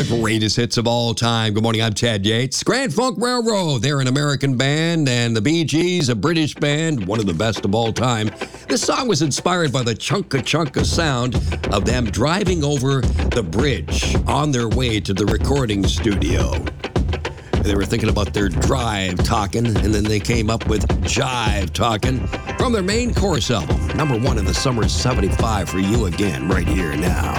Greatest hits of all time. Good morning, I'm Chad Yates. Grand Funk Railroad, they're an American band, and the Bee Gees, a British band, one of the best of all time. This song was inspired by the chunka sound of them driving over the bridge on their way to the recording studio. They were thinking about their drive talking, and then they came up with Jive Talking from their main chorus album. #1 in the summer of '75 for you again, right here now.